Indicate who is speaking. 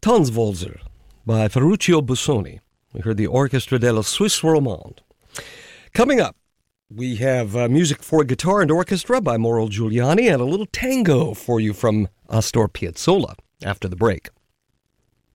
Speaker 1: Tonsvolzer by Ferruccio Busoni. We heard the Orchestra della Suisse Romande. Coming up, we have music for guitar and orchestra by Mauro Giuliani and a little tango for you from Astor Piazzolla after the break.